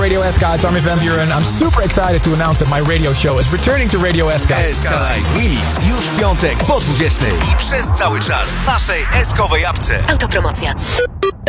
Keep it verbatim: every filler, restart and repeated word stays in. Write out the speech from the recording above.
Radio S K, it's Armin van Buuren. I'm super excited to announce that my radio show is returning to Radio S K. S K Live Mix już w piątek po dwudziestej i przez cały czas w naszej eskowej apce. Autopromocja.